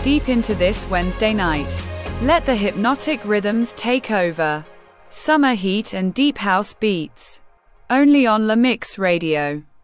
deep into this Wednesday night. Let the hypnotic rhythms take over. Summer heat and deep house beats. Only on La Mix Radio.